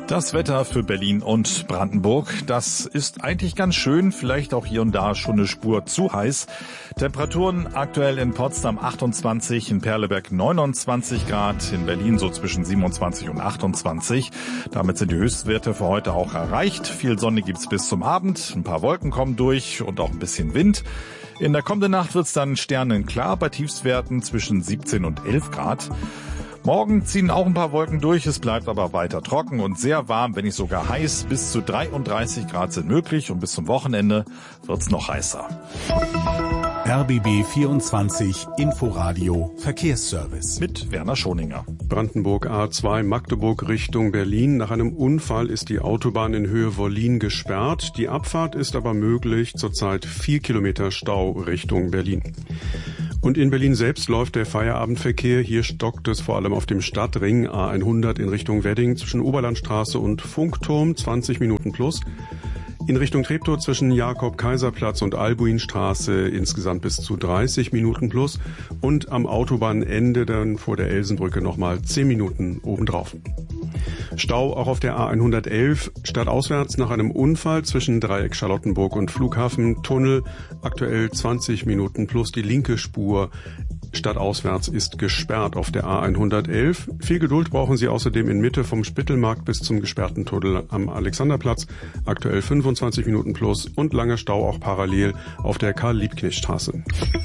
Das Wetter für Berlin und Brandenburg, das ist eigentlich ganz schön, vielleicht auch hier und da schon eine Spur zu heiß. Temperaturen aktuell in Potsdam 28, in Perleberg 29 Grad, in Berlin so zwischen 27 und 28. Damit sind die Höchstwerte für heute auch erreicht. Viel Sonne gibt's bis zum Abend, ein paar Wolken kommen durch und auch ein bisschen Wind. In der kommenden Nacht wird's dann sternenklar bei Tiefstwerten zwischen 17 und 11 Grad. Morgen ziehen auch ein paar Wolken durch, es bleibt aber weiter trocken und sehr warm, wenn nicht sogar heiß. Bis zu 33 Grad sind möglich und bis zum Wochenende wird's noch heißer. RBB 24 Inforadio Verkehrsservice mit Werner Schoninger. Brandenburg A2 Magdeburg Richtung Berlin. Nach einem Unfall ist die Autobahn in Höhe Wollin gesperrt. Die Abfahrt ist aber möglich. Zurzeit 4 Kilometer Stau Richtung Berlin. Und in Berlin selbst läuft der Feierabendverkehr. Hier stockt es vor allem auf dem Stadtring A100 in Richtung Wedding zwischen Oberlandstraße und Funkturm 20 Minuten plus. In Richtung Treptow zwischen Jakob-Kaiser-Platz und Albuinstraße insgesamt bis zu 30 Minuten plus. Und am Autobahnende dann vor der Elsenbrücke nochmal 10 Minuten obendrauf. Stau auch auf der A111 stadtauswärts nach einem Unfall zwischen Dreieck Charlottenburg und Flughafentunnel. Aktuell 20 Minuten plus die linke Spur stadtauswärts ist gesperrt auf der A111. Viel Geduld brauchen Sie außerdem in Mitte vom Spittelmarkt bis zum gesperrten Tunnel am Alexanderplatz. Aktuell 25 Minuten plus und langer Stau auch parallel auf der Karl-Liebknecht-Straße.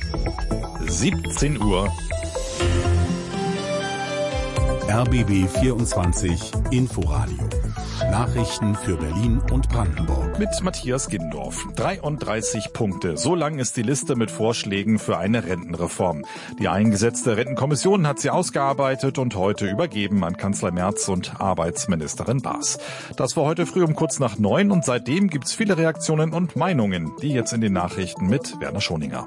17 Uhr. RBB 24 Inforadio. Nachrichten für Berlin und Brandenburg. Mit Matthias Gindorf. 33 Punkte. So lang ist die Liste mit Vorschlägen für eine Rentenreform. Die eingesetzte Rentenkommission hat sie ausgearbeitet und heute übergeben an Kanzler Merz und Arbeitsministerin Baas. Das war heute früh um kurz nach 9 und seitdem gibt's viele Reaktionen und Meinungen. Die jetzt in den Nachrichten mit Werner Schoninger.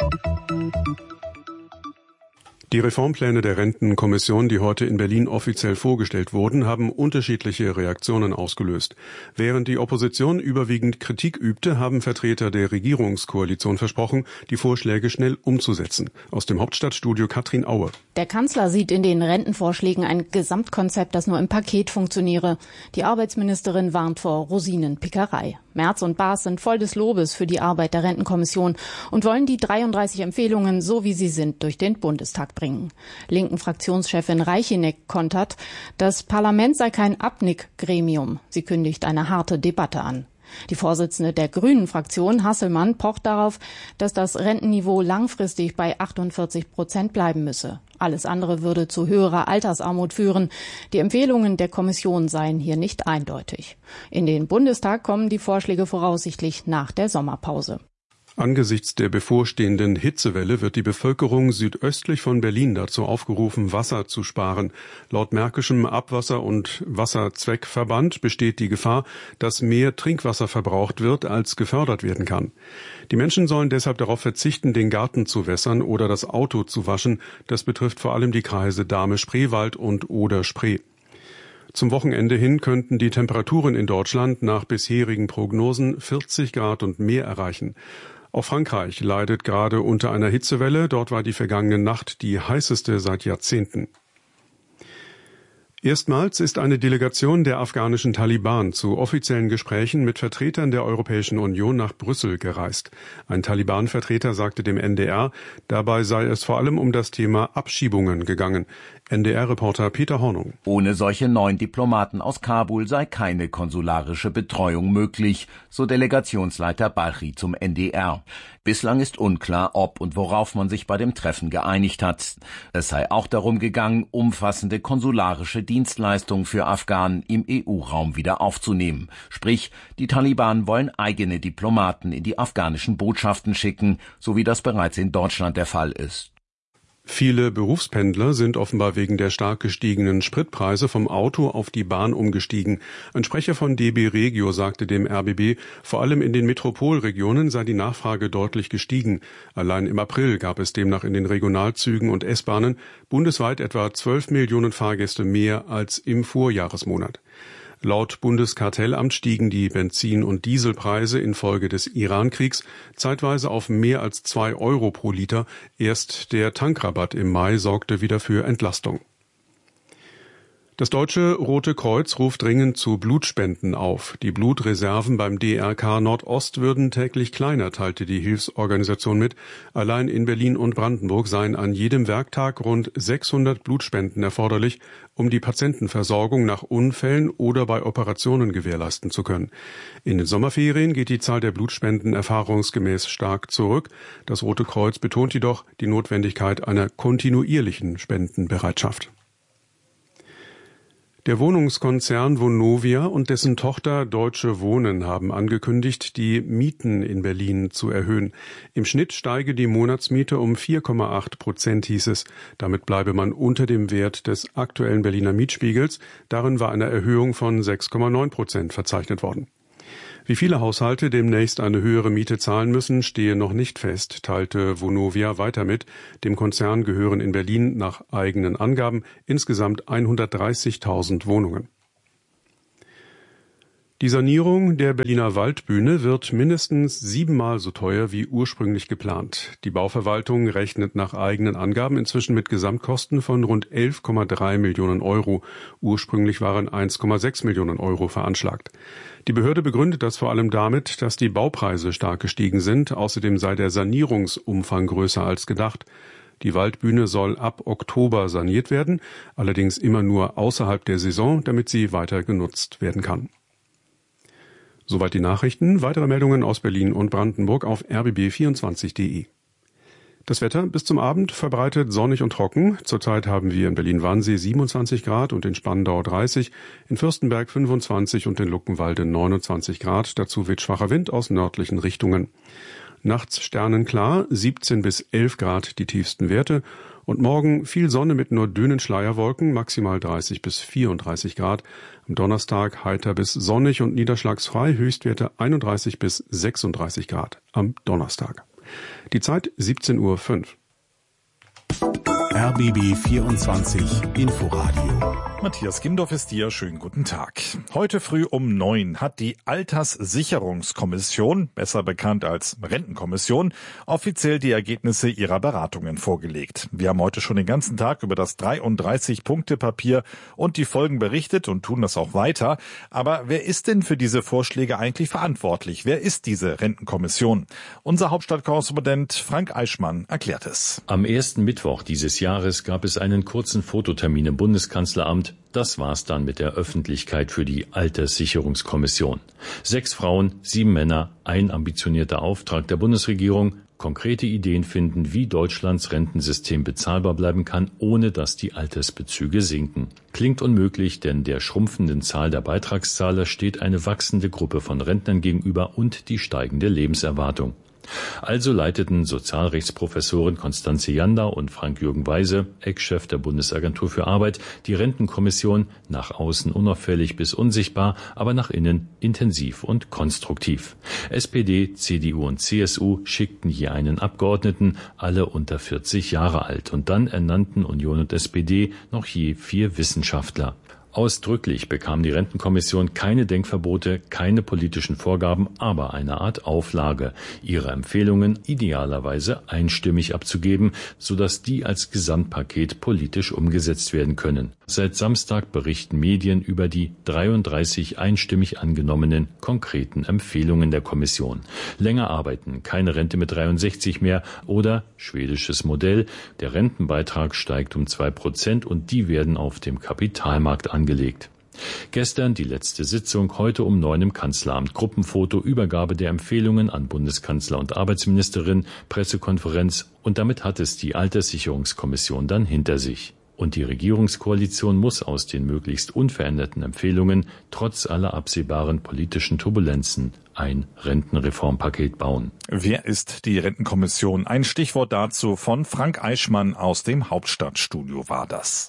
Die Reformpläne der Rentenkommission, die heute in Berlin offiziell vorgestellt wurden, haben unterschiedliche Reaktionen ausgelöst. Während die Opposition überwiegend Kritik übte, haben Vertreter der Regierungskoalition versprochen, die Vorschläge schnell umzusetzen. Aus dem Hauptstadtstudio Katrin Aue. Der Kanzler sieht in den Rentenvorschlägen ein Gesamtkonzept, das nur im Paket funktioniere. Die Arbeitsministerin warnt vor Rosinenpickerei. Merz und Baas sind voll des Lobes für die Arbeit der Rentenkommission und wollen die 33 Empfehlungen, so wie sie sind, durch den Bundestag bringen. Linken Fraktionschefin Reicheneck kontert, das Parlament sei kein Abnickgremium. Sie kündigt eine harte Debatte an. Die Vorsitzende der Grünen-Fraktion, Hasselmann, pocht darauf, dass das Rentenniveau langfristig bei 48% bleiben müsse. Alles andere würde zu höherer Altersarmut führen. Die Empfehlungen der Kommission seien hier nicht eindeutig. In den Bundestag kommen die Vorschläge voraussichtlich nach der Sommerpause. Angesichts der bevorstehenden Hitzewelle wird die Bevölkerung südöstlich von Berlin dazu aufgerufen, Wasser zu sparen. Laut Märkischem Abwasser- und Wasserzweckverband besteht die Gefahr, dass mehr Trinkwasser verbraucht wird, als gefördert werden kann. Die Menschen sollen deshalb darauf verzichten, den Garten zu wässern oder das Auto zu waschen. Das betrifft vor allem die Kreise Dahme-Spreewald und Oder-Spree. Zum Wochenende hin könnten die Temperaturen in Deutschland nach bisherigen Prognosen 40 Grad und mehr erreichen. Auch Frankreich leidet gerade unter einer Hitzewelle. Dort war die vergangene Nacht die heißeste seit Jahrzehnten. Erstmals ist eine Delegation der afghanischen Taliban zu offiziellen Gesprächen mit Vertretern der Europäischen Union nach Brüssel gereist. Ein Taliban-Vertreter sagte dem NDR, dabei sei es vor allem um das Thema Abschiebungen gegangen. NDR-Reporter Peter Hornung. Ohne solche 9 Diplomaten aus Kabul sei keine konsularische Betreuung möglich, so Delegationsleiter Balchi zum NDR. Bislang ist unklar, ob und worauf man sich bei dem Treffen geeinigt hat. Es sei auch darum gegangen, umfassende konsularische Dienstleistungen für Afghanen im EU-Raum wieder aufzunehmen. Sprich, die Taliban wollen eigene Diplomaten in die afghanischen Botschaften schicken, so wie das bereits in Deutschland der Fall ist. Viele Berufspendler sind offenbar wegen der stark gestiegenen Spritpreise vom Auto auf die Bahn umgestiegen. Ein Sprecher von DB Regio sagte dem RBB, vor allem in den Metropolregionen sei die Nachfrage deutlich gestiegen. Allein im April gab es demnach in den Regionalzügen und S-Bahnen bundesweit etwa 12 Millionen Fahrgäste mehr als im Vorjahresmonat. Laut Bundeskartellamt stiegen die Benzin- und Dieselpreise infolge des Iran-Kriegs zeitweise auf mehr als 2 Euro pro Liter. Erst der Tankrabatt im Mai sorgte wieder für Entlastung. Das Deutsche Rote Kreuz ruft dringend zu Blutspenden auf. Die Blutreserven beim DRK Nordost würden täglich kleiner, teilte die Hilfsorganisation mit. Allein in Berlin und Brandenburg seien an jedem Werktag rund 600 Blutspenden erforderlich, um die Patientenversorgung nach Unfällen oder bei Operationen gewährleisten zu können. In den Sommerferien geht die Zahl der Blutspenden erfahrungsgemäß stark zurück. Das Rote Kreuz betont jedoch die Notwendigkeit einer kontinuierlichen Spendenbereitschaft. Der Wohnungskonzern Vonovia und dessen Tochter Deutsche Wohnen haben angekündigt, die Mieten in Berlin zu erhöhen. Im Schnitt steige die Monatsmiete um 4,8%, hieß es. Damit bleibe man unter dem Wert des aktuellen Berliner Mietspiegels. Darin war eine Erhöhung von 6,9% verzeichnet worden. Wie viele Haushalte demnächst eine höhere Miete zahlen müssen, stehe noch nicht fest, teilte Vonovia weiter mit. Dem Konzern gehören in Berlin nach eigenen Angaben insgesamt 130.000 Wohnungen. Die Sanierung der Berliner Waldbühne wird mindestens 7-mal so teuer wie ursprünglich geplant. Die Bauverwaltung rechnet nach eigenen Angaben inzwischen mit Gesamtkosten von rund 11,3 Millionen Euro. Ursprünglich waren 1,6 Millionen Euro veranschlagt. Die Behörde begründet das vor allem damit, dass die Baupreise stark gestiegen sind. Außerdem sei der Sanierungsumfang größer als gedacht. Die Waldbühne soll ab Oktober saniert werden, allerdings immer nur außerhalb der Saison, damit sie weiter genutzt werden kann. Soweit die Nachrichten. Weitere Meldungen aus Berlin und Brandenburg auf rbb24.de. Das Wetter bis zum Abend verbreitet sonnig und trocken. Zurzeit haben wir in Berlin-Wannsee 27 Grad und in Spandau 30, in Fürstenberg 25 und in Luckenwalde 29 Grad. Dazu weht schwacher Wind aus nördlichen Richtungen. Nachts sternenklar, 17 bis 11 Grad die tiefsten Werte. Und morgen viel Sonne mit nur dünnen Schleierwolken, maximal 30 bis 34 Grad. Am Donnerstag heiter bis sonnig und niederschlagsfrei, Höchstwerte 31 bis 36 Grad am Donnerstag. Die Zeit 17:05 Uhr. RBB 24 Inforadio. Matthias Gimdorf ist hier. Schönen guten Tag. Heute früh um 9 hat die Alterssicherungskommission, besser bekannt als Rentenkommission, offiziell die Ergebnisse ihrer Beratungen vorgelegt. Wir haben heute schon den ganzen Tag über das 33-Punkte-Papier und die Folgen berichtet und tun das auch weiter. Aber wer ist denn für diese Vorschläge eigentlich verantwortlich? Wer ist diese Rentenkommission? Unser Hauptstadtkorrespondent Frank Eichmann erklärt es. Am ersten Mittwoch dieses Jahres gab es einen kurzen Fototermin im Bundeskanzleramt. Das war's dann mit der Öffentlichkeit für die Alterssicherungskommission. 6 Frauen, 7 Männer, ein ambitionierter Auftrag der Bundesregierung, konkrete Ideen finden, wie Deutschlands Rentensystem bezahlbar bleiben kann, ohne dass die Altersbezüge sinken. Klingt unmöglich, denn der schrumpfenden Zahl der Beitragszahler steht eine wachsende Gruppe von Rentnern gegenüber und die steigende Lebenserwartung. Also leiteten Sozialrechtsprofessorin Constanze Janda und Frank-Jürgen Weise, Ex-Chef der Bundesagentur für Arbeit, die Rentenkommission nach außen unauffällig bis unsichtbar, aber nach innen intensiv und konstruktiv. SPD, CDU und CSU schickten je einen Abgeordneten, alle unter 40 Jahre alt, und dann ernannten Union und SPD noch je 4 Wissenschaftler. Ausdrücklich bekam die Rentenkommission keine Denkverbote, keine politischen Vorgaben, aber eine Art Auflage, ihre Empfehlungen idealerweise einstimmig abzugeben, sodass die als Gesamtpaket politisch umgesetzt werden können. Seit Samstag berichten Medien über die 33 einstimmig angenommenen konkreten Empfehlungen der Kommission. Länger arbeiten, keine Rente mit 63 mehr oder schwedisches Modell, der Rentenbeitrag steigt um 2% und die werden auf dem Kapitalmarkt angelegt. Gestern die letzte Sitzung, heute um 9 im Kanzleramt. Gruppenfoto, Übergabe der Empfehlungen an Bundeskanzler und Arbeitsministerin, Pressekonferenz, und damit hat es die Alterssicherungskommission dann hinter sich. Und die Regierungskoalition muss aus den möglichst unveränderten Empfehlungen trotz aller absehbaren politischen Turbulenzen ein Rentenreformpaket bauen. Wer ist die Rentenkommission? Ein Stichwort dazu von Frank Eichmann aus dem Hauptstadtstudio war das.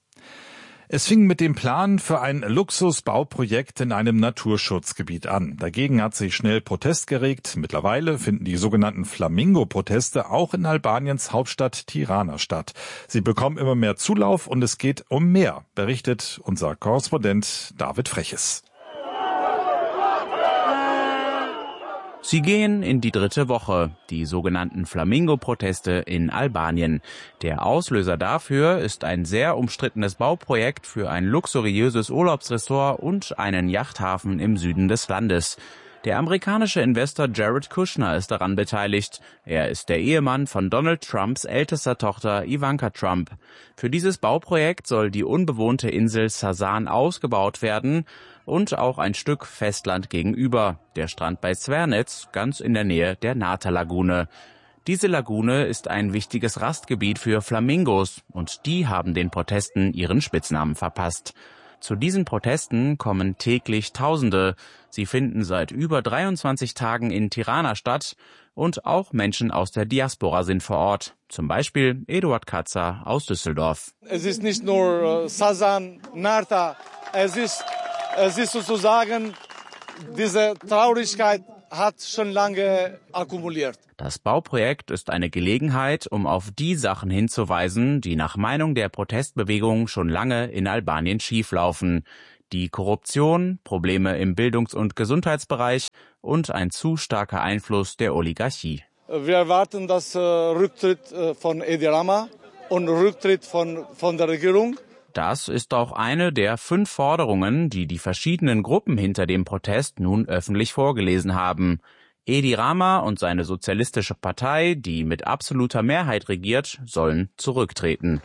Es fing mit dem Plan für ein Luxusbauprojekt in einem Naturschutzgebiet an. Dagegen hat sich schnell Protest geregt. Mittlerweile finden die sogenannten Flamingo-Proteste auch in Albaniens Hauptstadt Tirana statt. Sie bekommen immer mehr Zulauf und es geht um mehr, berichtet unser Korrespondent David Freches. Sie gehen in die 3. Woche, die sogenannten Flamingo-Proteste in Albanien. Der Auslöser dafür ist ein sehr umstrittenes Bauprojekt für ein luxuriöses Urlaubsressort und einen Yachthafen im Süden des Landes. Der amerikanische Investor Jared Kushner ist daran beteiligt. Er ist der Ehemann von Donald Trumps ältester Tochter Ivanka Trump. Für dieses Bauprojekt soll die unbewohnte Insel Sasan ausgebaut werden und auch ein Stück Festland gegenüber, der Strand bei Zvernec, ganz in der Nähe der Nata-Lagune. Diese Lagune ist ein wichtiges Rastgebiet für Flamingos und die haben den Protesten ihren Spitznamen verpasst. Zu diesen Protesten kommen täglich Tausende. Sie finden seit über 23 Tagen in Tirana statt und auch Menschen aus der Diaspora sind vor Ort. Zum Beispiel Eduard Katzer aus Düsseldorf. Es ist nicht nur Sasan, Nata, es ist sozusagen, diese Traurigkeit hat schon lange akkumuliert. Das Bauprojekt ist eine Gelegenheit, um auf die Sachen hinzuweisen, die nach Meinung der Protestbewegung schon lange in Albanien schieflaufen. Die Korruption, Probleme im Bildungs- und Gesundheitsbereich und ein zu starker Einfluss der Oligarchie. Wir erwarten das Rücktritt von Edi Rama und Rücktritt von der Regierung. Das ist auch eine der 5 Forderungen, die die verschiedenen Gruppen hinter dem Protest nun öffentlich vorgelesen haben. Edi Rama und seine sozialistische Partei, die mit absoluter Mehrheit regiert, sollen zurücktreten.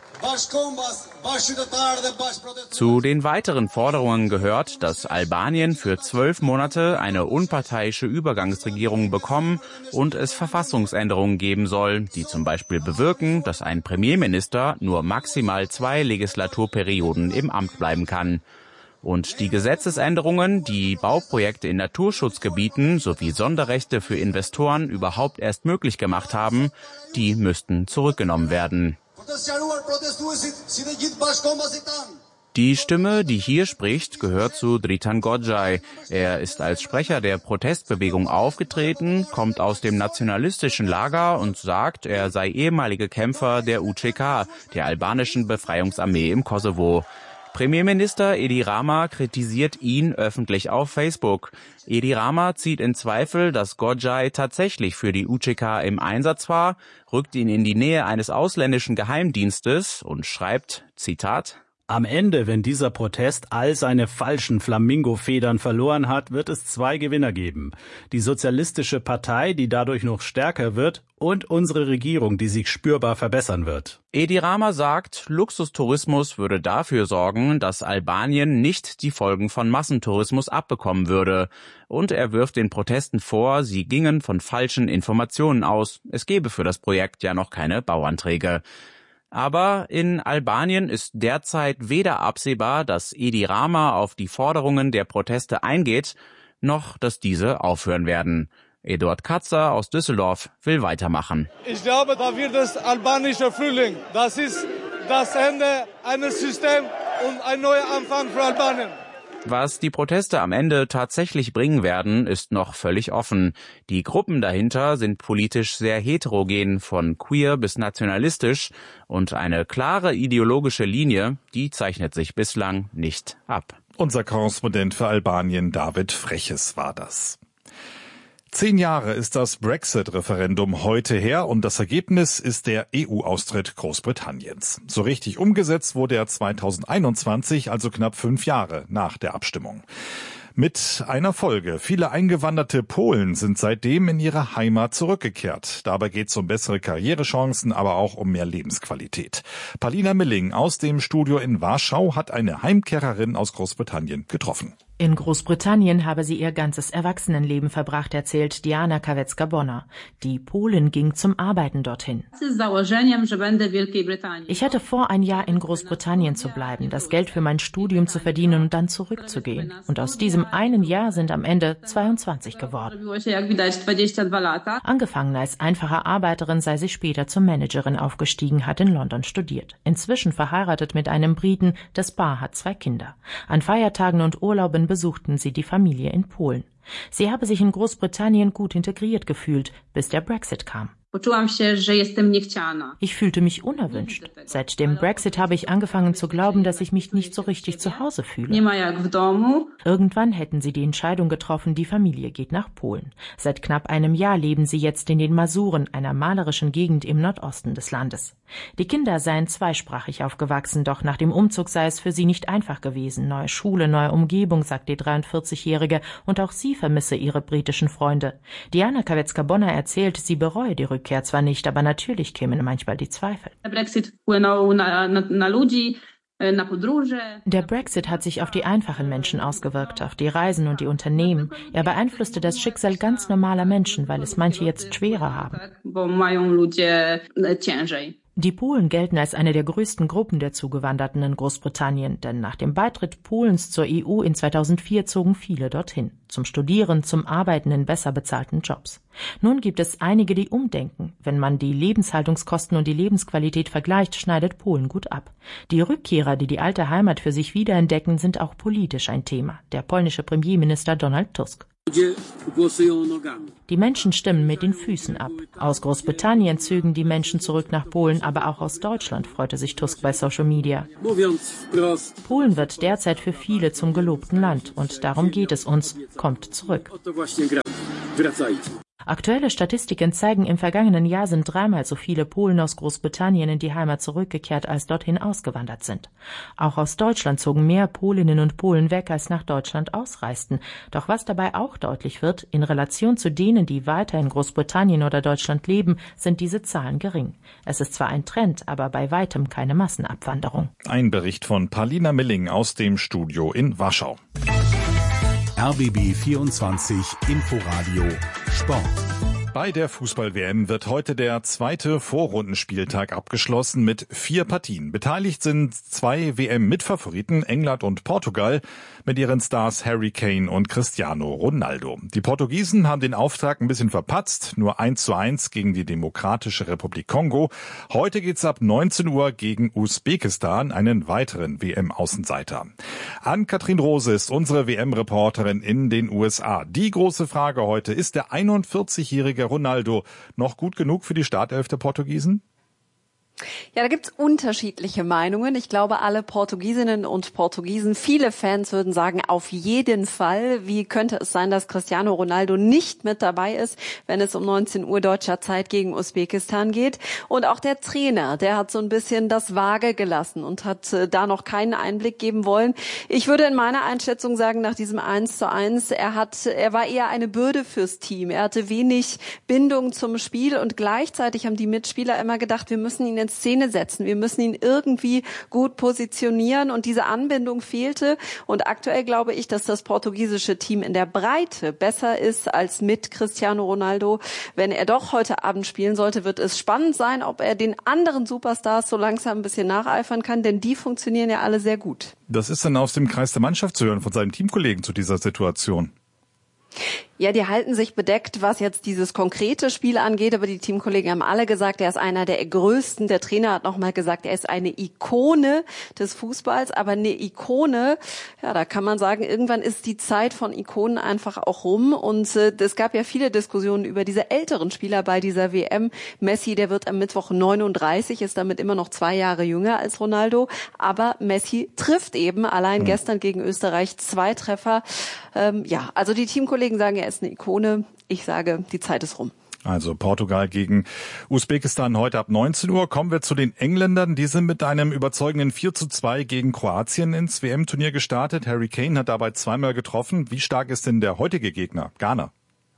Zu den weiteren Forderungen gehört, dass Albanien für 12 Monate eine unparteiische Übergangsregierung bekommen und es Verfassungsänderungen geben soll, die zum Beispiel bewirken, dass ein Premierminister nur maximal 2 Legislaturperioden im Amt bleiben kann. Und die Gesetzesänderungen, die Bauprojekte in Naturschutzgebieten sowie Sonderrechte für Investoren überhaupt erst möglich gemacht haben, die müssten zurückgenommen werden. Die Stimme, die hier spricht, gehört zu Dritan Gojaj. Er ist als Sprecher der Protestbewegung aufgetreten, kommt aus dem nationalistischen Lager und sagt, er sei ehemaliger Kämpfer der UÇK, der albanischen Befreiungsarmee im Kosovo. Premierminister Edi Rama kritisiert ihn öffentlich auf Facebook. Edi Rama zieht in Zweifel, dass Gojaj tatsächlich für die UÇK im Einsatz war, rückt ihn in die Nähe eines ausländischen Geheimdienstes und schreibt, Zitat: Am Ende, wenn dieser Protest all seine falschen Flamingo-Federn verloren hat, wird es 2 Gewinner geben. Die Sozialistische Partei, die dadurch noch stärker wird, und unsere Regierung, die sich spürbar verbessern wird. Edi Rama sagt, Luxustourismus würde dafür sorgen, dass Albanien nicht die Folgen von Massentourismus abbekommen würde. Und er wirft den Protesten vor, sie gingen von falschen Informationen aus. Es gebe für das Projekt ja noch keine Bauanträge. Aber in Albanien ist derzeit weder absehbar, dass Edi Rama auf die Forderungen der Proteste eingeht, noch dass diese aufhören werden. Eduard Katzer aus Düsseldorf will weitermachen. Ich glaube, da wird es albanischer Frühling. Das ist das Ende eines Systems und ein neuer Anfang für Albanien. Was die Proteste am Ende tatsächlich bringen werden, ist noch völlig offen. Die Gruppen dahinter sind politisch sehr heterogen, von queer bis nationalistisch, und eine klare ideologische Linie, die zeichnet sich bislang nicht ab. Unser Korrespondent für Albanien, David Freches, war das. 10 Jahre ist das Brexit-Referendum heute her und das Ergebnis ist der EU-Austritt Großbritanniens. So richtig umgesetzt wurde er 2021, also knapp 5 Jahre nach der Abstimmung. Mit einer Folge. Viele eingewanderte Polen sind seitdem in ihre Heimat zurückgekehrt. Dabei geht es um bessere Karrierechancen, aber auch um mehr Lebensqualität. Paulina Milling aus dem Studio in Warschau hat eine Heimkehrerin aus Großbritannien getroffen. In Großbritannien habe sie ihr ganzes Erwachsenenleben verbracht, erzählt Diana Kawecka-Bonner. Die Polin ging zum Arbeiten dorthin. Ich hatte vor, ein Jahr in Großbritannien zu bleiben, das Geld für mein Studium zu verdienen und dann zurückzugehen. Und aus diesem einen Jahr sind am Ende 22 geworden. Angefangen als einfache Arbeiterin sei sie später zur Managerin aufgestiegen, hat in London studiert. Inzwischen verheiratet mit einem Briten, das Paar hat 2 Kinder. An Feiertagen und Urlauben besuchten sie die Familie in Polen. Sie habe sich in Großbritannien gut integriert gefühlt, bis der Brexit kam. Ich fühlte mich unerwünscht. Seit dem Brexit habe ich angefangen zu glauben, dass ich mich nicht so richtig zu Hause fühle. Irgendwann hätten sie die Entscheidung getroffen, die Familie geht nach Polen. Seit knapp einem Jahr leben sie jetzt in den Masuren, einer malerischen Gegend im Nordosten des Landes. Die Kinder seien zweisprachig aufgewachsen, doch nach dem Umzug sei es für sie nicht einfach gewesen. Neue Schule, neue Umgebung, sagt die 43-Jährige, und auch sie vermisse ihre britischen Freunde. Diana Kawecka-Bonner erzählt, sie bereue die Rückkehr zwar nicht, aber natürlich kämen manchmal die Zweifel. Der Brexit hat sich auf die einfachen Menschen ausgewirkt, auf die Reisen und die Unternehmen. Er beeinflusste das Schicksal ganz normaler Menschen, weil es manche jetzt schwerer haben. Die Polen gelten als eine der größten Gruppen der Zugewanderten in Großbritannien, denn nach dem Beitritt Polens zur EU in 2004 zogen viele dorthin. Zum Studieren, zum Arbeiten in besser bezahlten Jobs. Nun gibt es einige, die umdenken. Wenn man die Lebenshaltungskosten und die Lebensqualität vergleicht, schneidet Polen gut ab. Die Rückkehrer, die die alte Heimat für sich wiederentdecken, sind auch politisch ein Thema. Der polnische Premierminister Donald Tusk. Die Menschen stimmen mit den Füßen ab. Aus Großbritannien zögen die Menschen zurück nach Polen, aber auch aus Deutschland, freute sich Tusk bei Social Media. Polen wird derzeit für viele zum gelobten Land und darum geht es uns. Kommt zurück. Aktuelle Statistiken zeigen, im vergangenen Jahr sind 3-mal so viele Polen aus Großbritannien in die Heimat zurückgekehrt, als dorthin ausgewandert sind. Auch aus Deutschland zogen mehr Polinnen und Polen weg, als nach Deutschland ausreisten. Doch was dabei auch deutlich wird, in Relation zu denen, die weiter in Großbritannien oder Deutschland leben, sind diese Zahlen gering. Es ist zwar ein Trend, aber bei weitem keine Massenabwanderung. Ein Bericht von Paulina Milling aus dem Studio in Warschau. RBB 24 Inforadio Sport. Bei der Fußball-WM wird heute der zweite Vorrundenspieltag abgeschlossen mit 4 Partien. Beteiligt sind 2 WM-Mitfavoriten, England und Portugal, mit ihren Stars Harry Kane und Cristiano Ronaldo. Die Portugiesen haben den Auftrag ein bisschen verpatzt, nur 1:1 gegen die Demokratische Republik Kongo. Heute geht's ab 19 Uhr gegen Usbekistan, einen weiteren WM-Außenseiter. Ann-Kathrin Rose ist unsere WM-Reporterin in den USA. Die große Frage heute: Ist der 41-jährige Ronaldo noch gut genug für die Startelf der Portugiesen? Ja, da gibt's unterschiedliche Meinungen. Ich glaube, alle Portugiesinnen und Portugiesen, viele Fans würden sagen, auf jeden Fall. Wie könnte es sein, dass Cristiano Ronaldo nicht mit dabei ist, wenn es um 19 Uhr deutscher Zeit gegen Usbekistan geht? Und auch der Trainer, der hat so ein bisschen das vage gelassen und hat da noch keinen Einblick geben wollen. Ich würde in meiner Einschätzung sagen, nach diesem 1:1, er war eher eine Bürde fürs Team. Er hatte wenig Bindung zum Spiel und gleichzeitig haben die Mitspieler immer gedacht, wir müssen ihn in Szene setzen. Wir müssen ihn irgendwie gut positionieren und diese Anbindung fehlte. Und aktuell glaube ich, dass das portugiesische Team in der Breite besser ist als mit Cristiano Ronaldo. Wenn er doch heute Abend spielen sollte, wird es spannend sein, ob er den anderen Superstars so langsam ein bisschen nacheifern kann, denn die funktionieren ja alle sehr gut. Das ist dann aus dem Kreis der Mannschaft zu hören, von seinen Teamkollegen zu dieser Situation. Ja, die halten sich bedeckt, was jetzt dieses konkrete Spiel angeht, aber die Teamkollegen haben alle gesagt, er ist einer der größten. Der Trainer hat nochmal gesagt, er ist eine Ikone des Fußballs, aber eine Ikone, ja, da kann man sagen, irgendwann ist die Zeit von Ikonen einfach auch rum und es gab ja viele Diskussionen über diese älteren Spieler bei dieser WM. Messi, der wird am Mittwoch 39, ist damit immer noch 2 Jahre jünger als Ronaldo, aber Messi trifft eben allein gestern gegen Österreich 2 Treffer. Ja, also die Teamkollegen sagen, er ist eine Ikone. Ich sage, die Zeit ist rum. Also Portugal gegen Usbekistan heute ab 19 Uhr. Kommen wir zu den Engländern. Die sind mit einem überzeugenden 4:2 gegen Kroatien ins WM-Turnier gestartet. Harry Kane hat dabei 2-mal getroffen. Wie stark ist denn der heutige Gegner? Ghana.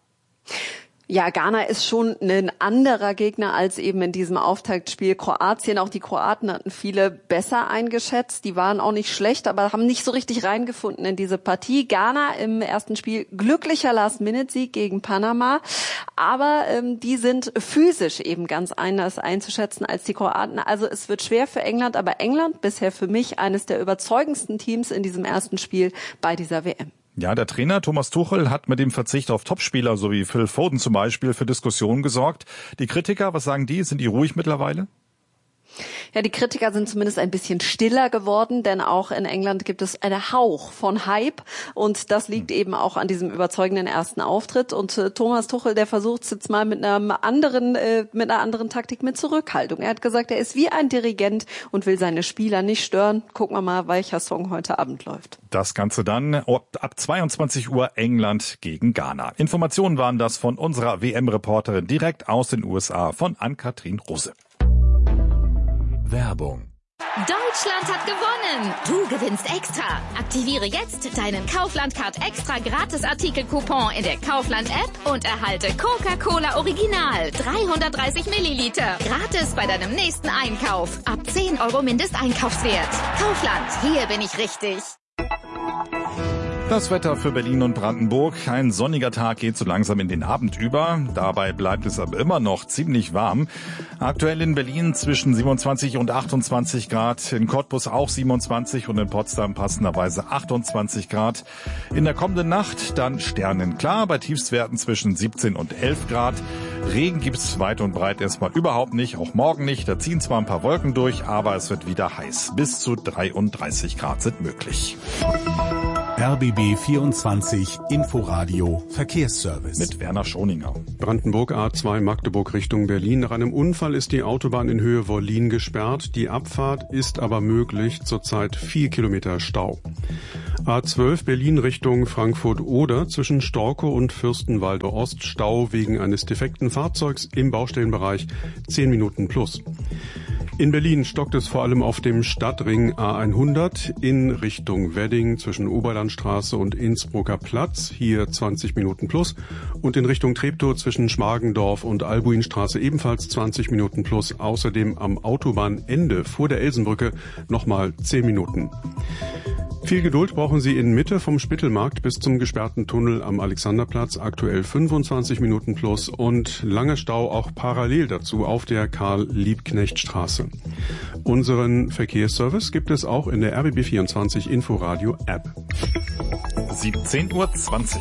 Ja, Ghana ist schon ein anderer Gegner als eben in diesem Auftaktspiel Kroatien. Auch die Kroaten hatten viele besser eingeschätzt. Die waren auch nicht schlecht, aber haben nicht so richtig reingefunden in diese Partie. Ghana im ersten Spiel glücklicher Last-Minute-Sieg gegen Panama. Aber die sind physisch eben ganz anders einzuschätzen als die Kroaten. Also es wird schwer für England, aber England bisher für mich eines der überzeugendsten Teams in diesem ersten Spiel bei dieser WM. Ja, der Trainer Thomas Tuchel hat mit dem Verzicht auf Topspieler, so wie Phil Foden zum Beispiel, für Diskussionen gesorgt. Die Kritiker, was sagen die? Sind die ruhig mittlerweile? Ja, die Kritiker sind zumindest ein bisschen stiller geworden, denn auch in England gibt es einen Hauch von Hype und das liegt eben auch an diesem überzeugenden ersten Auftritt. Und Thomas Tuchel, der versucht es jetzt mal mit einer anderen Taktik, mit Zurückhaltung. Er hat gesagt, er ist wie ein Dirigent und will seine Spieler nicht stören. Gucken wir mal, welcher Song heute Abend läuft. Das Ganze dann ab 22 Uhr England gegen Ghana. Informationen waren das von unserer WM-Reporterin direkt aus den USA, von Ann-Kathrin Rose. Werbung. Deutschland hat gewonnen! Du gewinnst extra! Aktiviere jetzt deinen Kaufland-Card extra Gratis-Artikel-Coupon in der Kaufland-App und erhalte Coca-Cola Original 330 Milliliter. Gratis bei deinem nächsten Einkauf. Ab 10 € Mindesteinkaufswert. Kaufland, hier bin ich richtig. Das Wetter für Berlin und Brandenburg. Ein sonniger Tag geht so langsam in den Abend über. Dabei bleibt es aber immer noch ziemlich warm. Aktuell in Berlin zwischen 27 und 28 Grad. In Cottbus auch 27 und in Potsdam passenderweise 28 Grad. In der kommenden Nacht dann sternenklar bei Tiefstwerten zwischen 17 und 11 Grad. Regen gibt's weit und breit erstmal überhaupt nicht, auch morgen nicht. Da ziehen zwar ein paar Wolken durch, aber es wird wieder heiß. Bis zu 33 Grad sind möglich. RBB 24 Inforadio Verkehrsservice. Mit Werner Schoninger. Brandenburg A2 Magdeburg Richtung Berlin. Nach einem Unfall ist die Autobahn in Höhe Wollin gesperrt. Die Abfahrt ist aber möglich. Zurzeit 4 Kilometer Stau. A12 Berlin Richtung Frankfurt-Oder zwischen Storkow und Fürstenwalde Ost. Stau wegen eines defekten Fahrzeugs im Baustellenbereich 10 Minuten plus. In Berlin stockt es vor allem auf dem Stadtring A100 in Richtung Wedding zwischen Oberlandstraße und Innsbrucker Platz, hier 20 Minuten plus, und in Richtung Treptow zwischen Schmargendorf und Albuinstraße ebenfalls 20 Minuten plus, außerdem am Autobahnende vor der Elsenbrücke nochmal 10 Minuten. Viel Geduld brauchen Sie in Mitte vom Spittelmarkt bis zum gesperrten Tunnel am Alexanderplatz, aktuell 25 Minuten plus, und langer Stau auch parallel dazu auf der Karl-Liebknecht-Straße. Unseren Verkehrsservice gibt es auch in der RBB24 Inforadio App. 17:20 Uhr.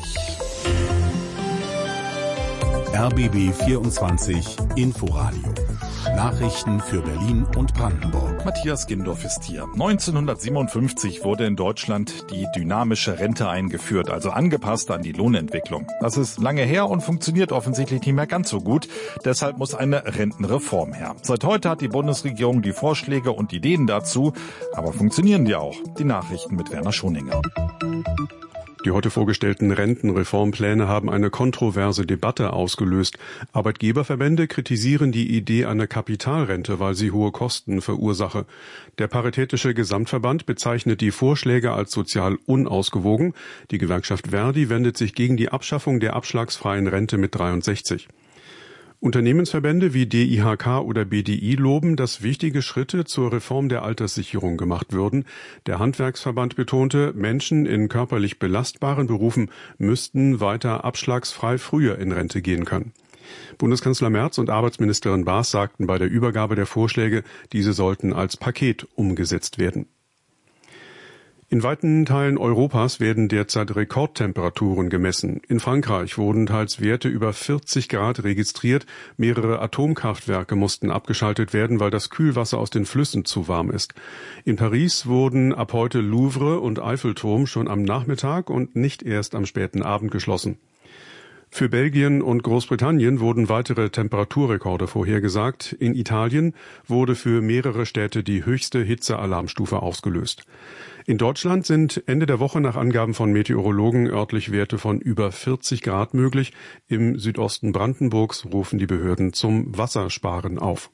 RBB 24 Inforadio. Nachrichten für Berlin und Brandenburg. Matthias Gindorf ist hier. 1957 wurde in Deutschland die dynamische Rente eingeführt, also angepasst an die Lohnentwicklung. Das ist lange her und funktioniert offensichtlich nicht mehr ganz so gut. Deshalb muss eine Rentenreform her. Seit heute hat die Bundesregierung die Vorschläge und Ideen dazu, aber funktionieren die auch? Die Nachrichten mit Werner Schoninger. Die heute vorgestellten Rentenreformpläne haben eine kontroverse Debatte ausgelöst. Arbeitgeberverbände kritisieren die Idee einer Kapitalrente, weil sie hohe Kosten verursache. Der Paritätische Gesamtverband bezeichnet die Vorschläge als sozial unausgewogen. Die Gewerkschaft Verdi wendet sich gegen die Abschaffung der abschlagsfreien Rente mit 63. Unternehmensverbände wie DIHK oder BDI loben, dass wichtige Schritte zur Reform der Alterssicherung gemacht würden. Der Handwerksverband betonte, Menschen in körperlich belastbaren Berufen müssten weiter abschlagsfrei früher in Rente gehen können. Bundeskanzler Merz und Arbeitsministerin Baas sagten bei der Übergabe der Vorschläge, diese sollten als Paket umgesetzt werden. In weiten Teilen Europas werden derzeit Rekordtemperaturen gemessen. In Frankreich wurden teils Werte über 40 Grad registriert. Mehrere Atomkraftwerke mussten abgeschaltet werden, weil das Kühlwasser aus den Flüssen zu warm ist. In Paris wurden ab heute Louvre und Eiffelturm schon am Nachmittag und nicht erst am späten Abend geschlossen. Für Belgien und Großbritannien wurden weitere Temperaturrekorde vorhergesagt. In Italien wurde für mehrere Städte die höchste Hitzealarmstufe ausgelöst. In Deutschland sind Ende der Woche nach Angaben von Meteorologen örtlich Werte von über 40 Grad möglich. Im Südosten Brandenburgs rufen die Behörden zum Wassersparen auf.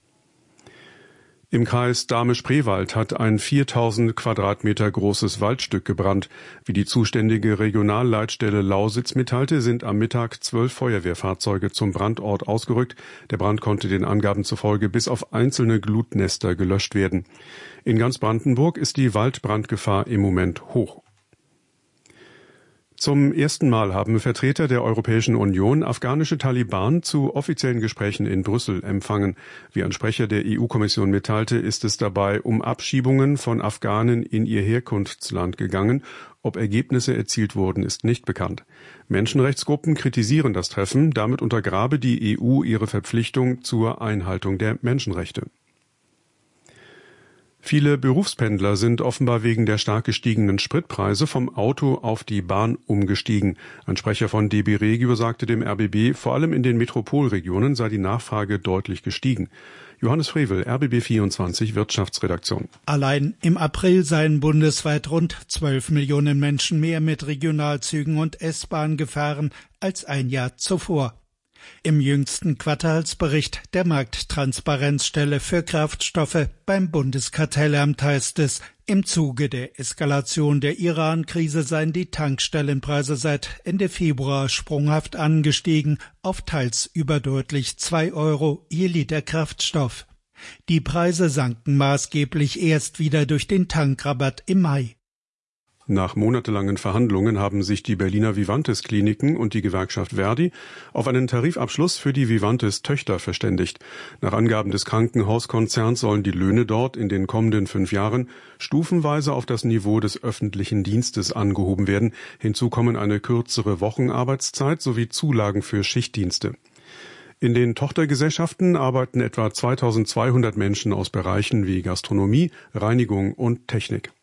Im Kreis Dahme-Spreewald hat ein 4000 Quadratmeter großes Waldstück gebrannt. Wie die zuständige Regionalleitstelle Lausitz mitteilte, sind am Mittag 12 Feuerwehrfahrzeuge zum Brandort ausgerückt. Der Brand konnte den Angaben zufolge bis auf einzelne Glutnester gelöscht werden. In ganz Brandenburg ist die Waldbrandgefahr im Moment hoch. Zum ersten Mal haben Vertreter der Europäischen Union afghanische Taliban zu offiziellen Gesprächen in Brüssel empfangen. Wie ein Sprecher der EU-Kommission mitteilte, ist es dabei um Abschiebungen von Afghanen in ihr Herkunftsland gegangen. Ob Ergebnisse erzielt wurden, ist nicht bekannt. Menschenrechtsgruppen kritisieren das Treffen. Damit untergrabe die EU ihre Verpflichtung zur Einhaltung der Menschenrechte. Viele Berufspendler sind offenbar wegen der stark gestiegenen Spritpreise vom Auto auf die Bahn umgestiegen. Ein Sprecher von DB Regio sagte dem RBB, vor allem in den Metropolregionen sei die Nachfrage deutlich gestiegen. Johannes Frevel, RBB 24 Wirtschaftsredaktion. Allein im April seien bundesweit rund 12 Millionen Menschen mehr mit Regionalzügen und S-Bahn gefahren als ein Jahr zuvor. Im jüngsten Quartalsbericht der Markttransparenzstelle für Kraftstoffe beim Bundeskartellamt heißt es, im Zuge der Eskalation der Iran-Krise seien die Tankstellenpreise seit Ende Februar sprunghaft angestiegen auf teils überdeutlich 2 € je Liter Kraftstoff. Die Preise sanken maßgeblich erst wieder durch den Tankrabatt im Mai. Nach monatelangen Verhandlungen haben sich die Berliner Vivantes-Kliniken und die Gewerkschaft Verdi auf einen Tarifabschluss für die Vivantes-Töchter verständigt. Nach Angaben des Krankenhauskonzerns sollen die Löhne dort in den kommenden 5 Jahren stufenweise auf das Niveau des öffentlichen Dienstes angehoben werden. Hinzu kommen eine kürzere Wochenarbeitszeit sowie Zulagen für Schichtdienste. In den Tochtergesellschaften arbeiten etwa 2200 Menschen aus Bereichen wie Gastronomie, Reinigung und Technik.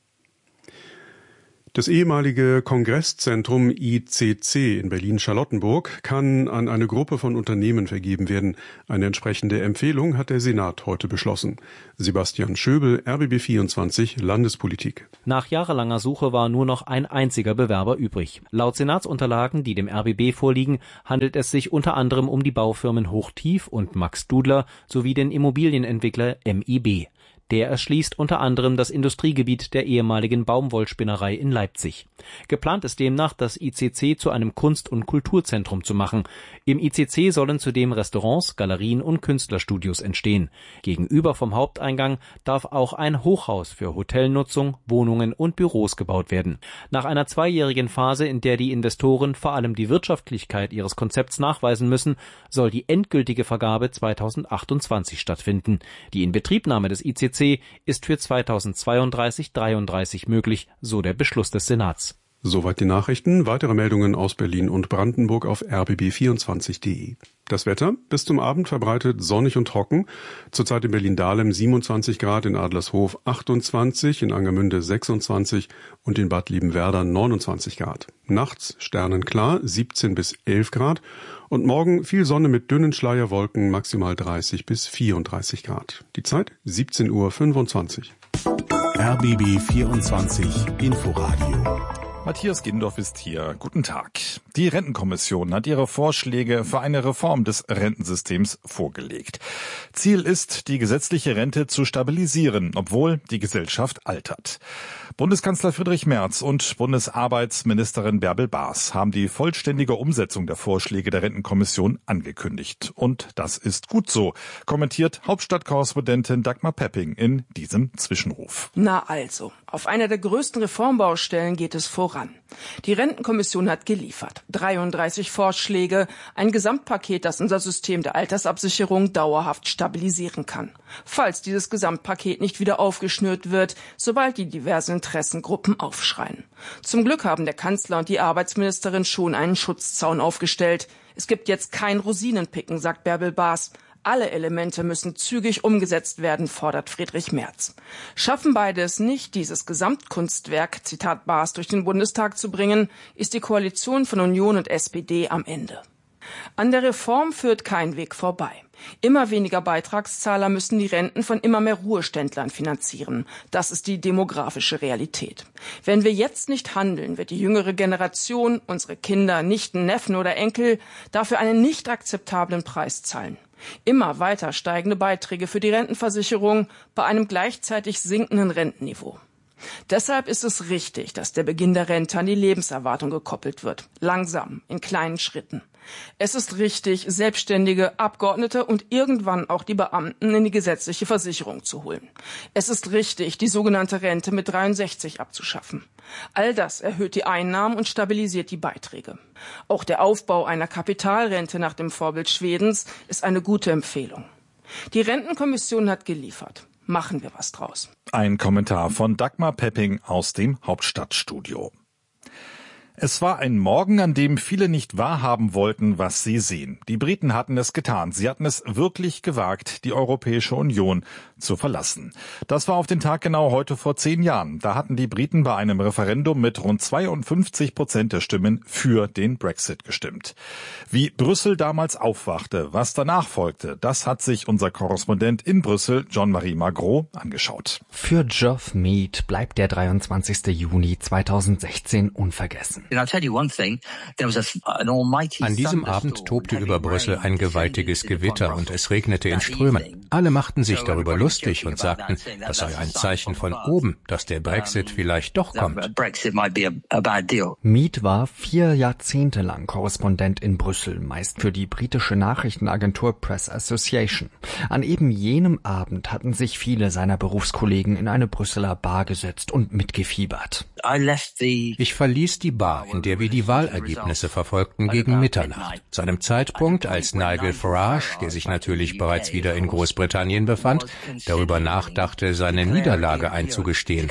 Das ehemalige Kongresszentrum ICC in Berlin-Charlottenburg kann an eine Gruppe von Unternehmen vergeben werden. Eine entsprechende Empfehlung hat der Senat heute beschlossen. Sebastian Schöbel, RBB 24 Landespolitik. Nach jahrelanger Suche war nur noch ein einziger Bewerber übrig. Laut Senatsunterlagen, die dem RBB vorliegen, handelt es sich unter anderem um die Baufirmen Hochtief und Max Dudler sowie den Immobilienentwickler MIB. Der erschließt unter anderem das Industriegebiet der ehemaligen Baumwollspinnerei in Leipzig. Geplant ist demnach, das ICC zu einem Kunst- und Kulturzentrum zu machen. Im ICC sollen zudem Restaurants, Galerien und Künstlerstudios entstehen. Gegenüber vom Haupteingang darf auch ein Hochhaus für Hotelnutzung, Wohnungen und Büros gebaut werden. Nach einer 2-jährigen Phase, in der die Investoren vor allem die Wirtschaftlichkeit ihres Konzepts nachweisen müssen, soll die endgültige Vergabe 2028 stattfinden. Die Inbetriebnahme des ICC ist für 2032/33 möglich, so der Beschluss des Senats. Soweit die Nachrichten. Weitere Meldungen aus Berlin und Brandenburg auf rbb24.de. Das Wetter bis zum Abend verbreitet sonnig und trocken. Zurzeit in Berlin-Dahlem 27 Grad, in Adlershof 28, in Angermünde 26 und in Bad Liebenwerda 29 Grad. Nachts sternenklar 17 bis 11 Grad und morgen viel Sonne mit dünnen Schleierwolken, maximal 30 bis 34 Grad. Die Zeit 17:25 Uhr. RBB 24 Inforadio. Matthias Gindorf ist hier. Guten Tag. Die Rentenkommission hat ihre Vorschläge für eine Reform des Rentensystems vorgelegt. Ziel ist, die gesetzliche Rente zu stabilisieren, obwohl die Gesellschaft altert. Bundeskanzler Friedrich Merz und Bundesarbeitsministerin Bärbel Baas haben die vollständige Umsetzung der Vorschläge der Rentenkommission angekündigt. Und das ist gut so, kommentiert Hauptstadtkorrespondentin Dagmar Pepping in diesem Zwischenruf. Na also, auf einer der größten Reformbaustellen geht es voran. Die Rentenkommission hat geliefert. 33 Vorschläge, ein Gesamtpaket, das unser System der Altersabsicherung dauerhaft stabilisieren kann. Falls dieses Gesamtpaket nicht wieder aufgeschnürt wird, sobald die diversen Interessengruppen aufschreien. Zum Glück haben der Kanzler und die Arbeitsministerin schon einen Schutzzaun aufgestellt. Es gibt jetzt kein Rosinenpicken, sagt Bärbel Baas. Alle Elemente müssen zügig umgesetzt werden, fordert Friedrich Merz. Schaffen beide es nicht, dieses Gesamtkunstwerk, Zitat Baas, durch den Bundestag zu bringen, ist die Koalition von Union und SPD am Ende. An der Reform führt kein Weg vorbei. Immer weniger Beitragszahler müssen die Renten von immer mehr Ruheständlern finanzieren. Das ist die demografische Realität. Wenn wir jetzt nicht handeln, wird die jüngere Generation, unsere Kinder, Nichten, Neffen oder Enkel, dafür einen nicht akzeptablen Preis zahlen. Immer weiter steigende Beiträge für die Rentenversicherung bei einem gleichzeitig sinkenden Rentenniveau. Deshalb ist es richtig, dass der Beginn der Rente an die Lebenserwartung gekoppelt wird. Langsam, in kleinen Schritten. Es ist richtig, Selbstständige, Abgeordnete und irgendwann auch die Beamten in die gesetzliche Versicherung zu holen. Es ist richtig, die sogenannte Rente mit 63 abzuschaffen. All das erhöht die Einnahmen und stabilisiert die Beiträge. Auch der Aufbau einer Kapitalrente nach dem Vorbild Schwedens ist eine gute Empfehlung. Die Rentenkommission hat geliefert. Machen wir was draus. Ein Kommentar von Dagmar Pepping aus dem Hauptstadtstudio. Es war ein Morgen, an dem viele nicht wahrhaben wollten, was sie sehen. Die Briten hatten es getan. Sie hatten es wirklich gewagt, die Europäische Union zu verlassen. Das war auf den Tag genau heute vor 10 Jahren. Da hatten die Briten bei einem Referendum mit rund 52% der Stimmen für den Brexit gestimmt. Wie Brüssel damals aufwachte, was danach folgte, das hat sich unser Korrespondent in Brüssel, Jean-Marie Magro, angeschaut. Für Geoff Mead bleibt der 23. Juni 2016 unvergessen. An diesem Abend tobte über Brüssel ein gewaltiges Gewitter und es regnete in Strömen. Alle machten sich darüber lustig und sagten, das sei ein Zeichen von oben, dass der Brexit vielleicht doch kommt. Mead war 4 Jahrzehnte lang Korrespondent in Brüssel, meist für die britische Nachrichtenagentur Press Association. An eben jenem Abend hatten sich viele seiner Berufskollegen in eine Brüsseler Bar gesetzt und mitgefiebert. Ich verließ die Bar, in der wir die Wahlergebnisse verfolgten, gegen Mitternacht. Zu einem Zeitpunkt, als Nigel Farage, der sich natürlich bereits wieder in Großbritannien befand, darüber nachdachte, seine Niederlage einzugestehen.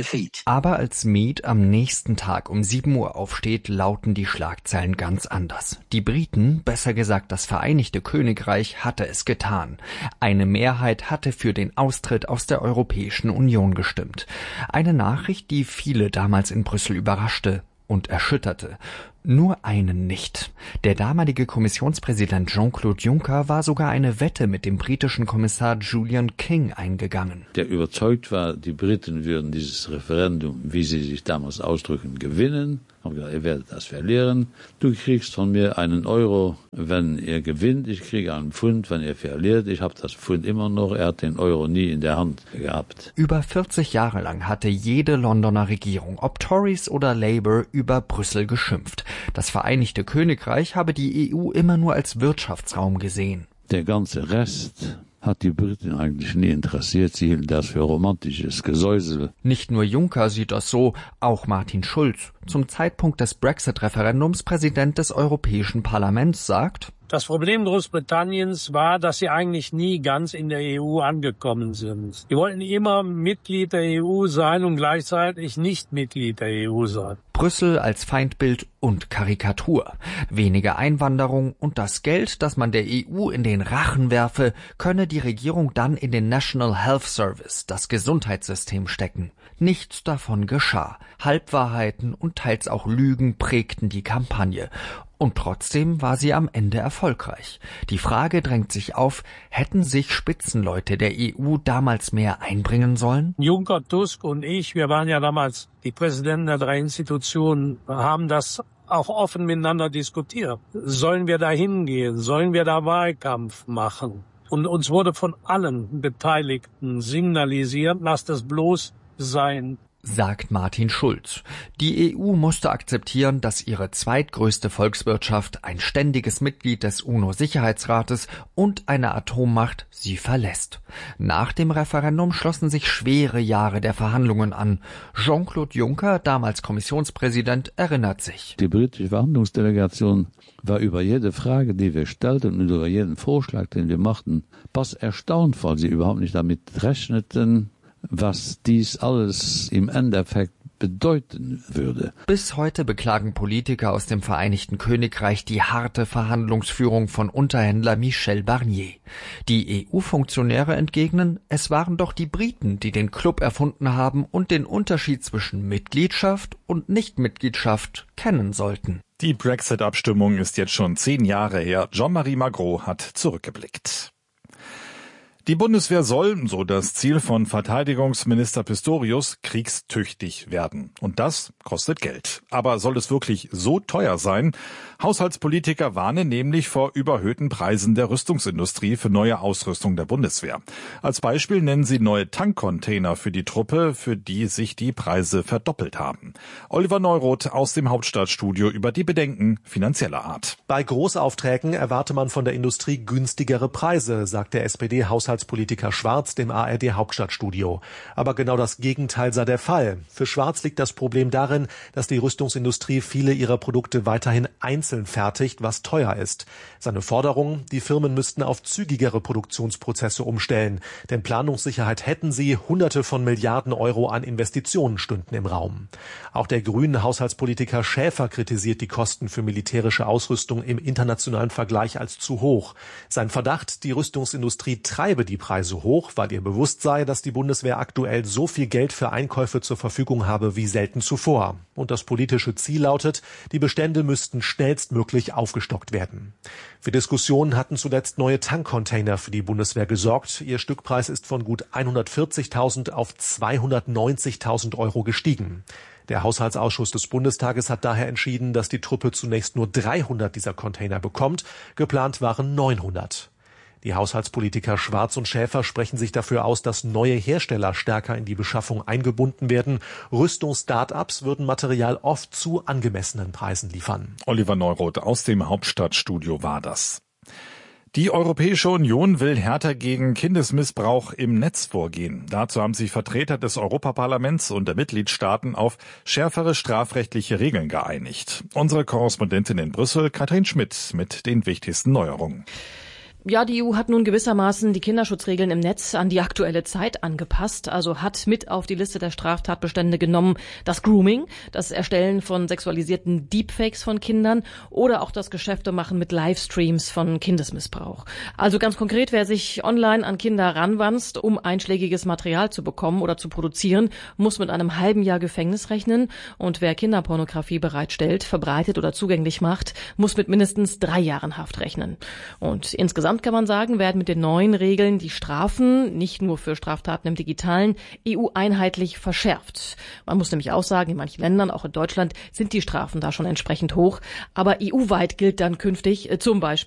Aber als Mead am nächsten Tag um 7 Uhr aufsteht, lauten die Schlagzeilen ganz anders. Die Briten, besser gesagt das Vereinigte Königreich, hatte es getan. Eine Mehrheit hatte für den Austritt aus der Europäischen Union gestimmt. Eine Nachricht, die viele damals in Brüssel überraschte und erschütterte. Nur einen nicht. Der damalige Kommissionspräsident Jean-Claude Juncker war sogar eine Wette mit dem britischen Kommissar Julian King eingegangen. Der überzeugt war, die Briten würden dieses Referendum, wie sie sich damals ausdrücken, gewinnen. Haben gesagt, ihr werdet das verlieren. Du kriegst von mir einen Euro, wenn ihr gewinnt. Ich kriege einen Pfund, wenn ihr verliert. Ich habe das Pfund immer noch. Er hat den Euro nie in der Hand gehabt. Über 40 Jahre lang hatte jede Londoner Regierung, ob Tories oder Labour, über Brüssel geschimpft. Das Vereinigte Königreich habe die EU immer nur als Wirtschaftsraum gesehen. Der ganze Rest hat die Briten eigentlich nie interessiert. Sie hielten das für romantisches Gesäusel. Nicht nur Juncker sieht das so, auch Martin Schulz, zum Zeitpunkt des Brexit-Referendums Präsident des Europäischen Parlaments, sagt: Das Problem Großbritanniens war, dass sie eigentlich nie ganz in der EU angekommen sind. Die wollten immer Mitglied der EU sein und gleichzeitig nicht Mitglied der EU sein. Brüssel als Feindbild und Karikatur. Weniger Einwanderung und das Geld, das man der EU in den Rachen werfe, könne die Regierung dann in den National Health Service, das Gesundheitssystem, stecken. Nichts davon geschah. Halbwahrheiten und teils auch Lügen prägten die Kampagne. Und trotzdem war sie am Ende erfolgreich. Die Frage drängt sich auf, hätten sich Spitzenleute der EU damals mehr einbringen sollen? Juncker, Tusk und ich, wir waren ja damals die Präsidenten der 3 Institutionen, haben das auch offen miteinander diskutiert. Sollen wir da hingehen? Sollen wir da Wahlkampf machen? Und uns wurde von allen Beteiligten signalisiert, lasst es bloß sein, sagt Martin Schulz. Die EU musste akzeptieren, dass ihre zweitgrößte Volkswirtschaft, ein ständiges Mitglied des UNO-Sicherheitsrates und eine Atommacht sie verlässt. Nach dem Referendum schlossen sich schwere Jahre der Verhandlungen an. Jean-Claude Juncker, damals Kommissionspräsident, erinnert sich. Die britische Verhandlungsdelegation war über jede Frage, die wir stellten und über jeden Vorschlag, den wir machten, fast erstaunt, weil sie überhaupt nicht damit rechneten, was dies alles im Endeffekt bedeuten würde. Bis heute beklagen Politiker aus dem Vereinigten Königreich die harte Verhandlungsführung von Unterhändler Michel Barnier. Die EU-Funktionäre entgegnen, es waren doch die Briten, die den Club erfunden haben und den Unterschied zwischen Mitgliedschaft und Nichtmitgliedschaft kennen sollten. Die Brexit-Abstimmung ist jetzt schon 10 Jahre her. Jean-Marie Magro hat zurückgeblickt. Die Bundeswehr soll, so das Ziel von Verteidigungsminister Pistorius, kriegstüchtig werden. Und das kostet Geld. Aber soll es wirklich so teuer sein? Haushaltspolitiker warnen nämlich vor überhöhten Preisen der Rüstungsindustrie für neue Ausrüstung der Bundeswehr. Als Beispiel nennen sie neue Tankcontainer für die Truppe, für die sich die Preise verdoppelt haben. Oliver Neuroth aus dem Hauptstadtstudio über die Bedenken finanzieller Art. Bei Großaufträgen erwarte man von der Industrie günstigere Preise, sagt der SPD-Haushaltsminister Haushaltspolitiker Schwarz dem ARD-Hauptstadtstudio. Aber genau das Gegenteil sei der Fall. Für Schwarz liegt das Problem darin, dass die Rüstungsindustrie viele ihrer Produkte weiterhin einzeln fertigt, was teuer ist. Seine Forderung, die Firmen müssten auf zügigere Produktionsprozesse umstellen. Denn Planungssicherheit hätten sie, Hunderte von Milliarden Euro an Investitionen stünden im Raum. Auch der grünen Haushaltspolitiker Schäfer kritisiert die Kosten für militärische Ausrüstung im internationalen Vergleich als zu hoch. Sein Verdacht, die Rüstungsindustrie treibe die Preise hoch, weil ihr bewusst sei, dass die Bundeswehr aktuell so viel Geld für Einkäufe zur Verfügung habe wie selten zuvor. Und das politische Ziel lautet, die Bestände müssten schnellstmöglich aufgestockt werden. Für Diskussionen hatten zuletzt neue Tankcontainer für die Bundeswehr gesorgt. Ihr Stückpreis ist von gut 140.000 auf 290.000 Euro gestiegen. Der Haushaltsausschuss des Bundestages hat daher entschieden, dass die Truppe zunächst nur 300 dieser Container bekommt. Geplant waren 900. Die Haushaltspolitiker Schwarz und Schäfer sprechen sich dafür aus, dass neue Hersteller stärker in die Beschaffung eingebunden werden. Rüstungs-Start-ups würden Material oft zu angemessenen Preisen liefern. Oliver Neuroth aus dem Hauptstadtstudio war das. Die Europäische Union will härter gegen Kindesmissbrauch im Netz vorgehen. Dazu haben sich Vertreter des Europaparlaments und der Mitgliedstaaten auf schärfere strafrechtliche Regeln geeinigt. Unsere Korrespondentin in Brüssel, Katrin Schmidt, mit den wichtigsten Neuerungen. Ja, die EU hat nun gewissermaßen die Kinderschutzregeln im Netz an die aktuelle Zeit angepasst, also hat mit auf die Liste der Straftatbestände genommen das Grooming, das Erstellen von sexualisierten Deepfakes von Kindern oder auch das Geschäftemachen mit Livestreams von Kindesmissbrauch. Also ganz konkret, wer sich online an Kinder ranwanzt, um einschlägiges Material zu bekommen oder zu produzieren, muss mit einem halben Jahr Gefängnis rechnen und wer Kinderpornografie bereitstellt, verbreitet oder zugänglich macht, muss mit mindestens 3 Jahren Haft rechnen. Und insgesamt kann man sagen, werden mit den neuen Regeln die Strafen, nicht nur für Straftaten im Digitalen, EU-einheitlich verschärft. Man muss nämlich auch sagen, in manchen Ländern, auch in Deutschland, sind die Strafen da schon entsprechend hoch. Aber EU-weit gilt dann künftig zum Beispiel